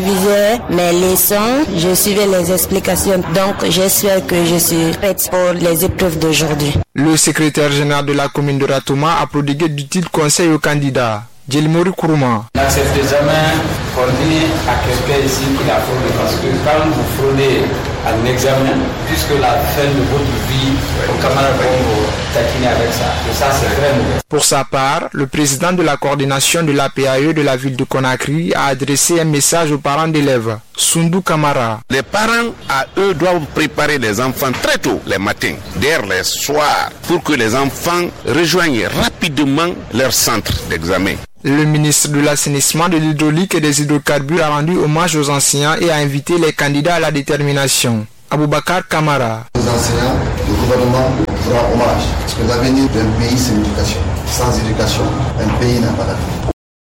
visais mes leçons, je suivais les explications, donc j'espère que je suis prête pour les épreuves d'aujourd'hui. Le secrétaire général de la commune de Ratouma a prodigué d'utiles conseils aux candidats. Djelmori Kourouma. Dans cet examen, on dit à quelqu'un ici qu'il a fraudé parce que quand vous fraudez un examen, puisque la fin de votre vie, vos camarades vont vous taquiner avec ça. Et ça, c'est très mauvais. Pour sa part, le président de la coordination de l'APAE de la ville de Conakry a adressé un message aux parents d'élèves. Sundou Kamara. Les parents, à eux, doivent préparer les enfants très tôt, les matins, d'ailleurs les soirs, pour que les enfants rejoignent rapidement leur centre d'examen. Le ministre de l'Assainissement, de l'Hydraulique et des Hydrocarbures a rendu hommage aux enseignants et a invité les candidats à la détermination. Aboubakar Kamara. Les enseignants, le gouvernement fera hommage, parce que l'avenir d'un pays, c'est l'éducation. Sans éducation, un pays n'a pas d'avenir.